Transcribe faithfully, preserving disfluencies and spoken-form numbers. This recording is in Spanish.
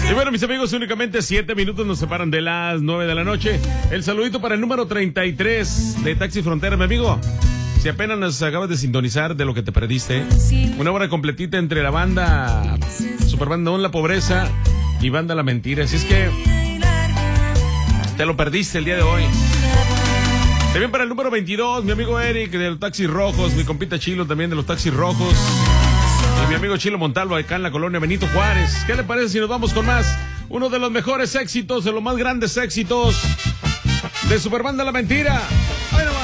Y bueno, mis amigos, únicamente siete minutos nos separan de las nueve de la noche. El saludito para el número treinta y tres de Taxi Frontera, mi amigo. Si apenas nos acabas de sintonizar de lo que te perdiste, una hora completita entre la banda Superbanda La Pobreza y Banda La Mentira. Así es que te lo perdiste el día de hoy. También para el número veintidós, mi amigo Eric de los Taxis Rojos, mi compita Chilo también de los Taxis Rojos. Y mi amigo Chilo Montalvo acá en la colonia Benito Juárez. ¿Qué le parece si nos vamos con más? Uno de los mejores éxitos, de los más grandes éxitos de Superbanda La Mentira.